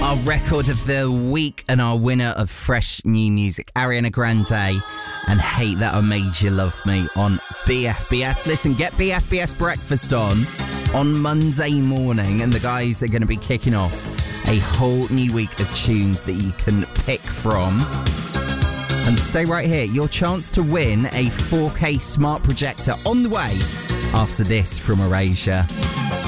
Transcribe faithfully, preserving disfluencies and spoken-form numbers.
Our record of the week and our winner of fresh new music, Ariana Grande and Hate That I Made You Love Me on B F B S. Listen, get B F B S breakfast on on Monday morning, and the guys are going to be kicking off a whole new week of tunes that you can pick from. And stay right here, your chance to win a four K smart projector on the way after this from Erasure.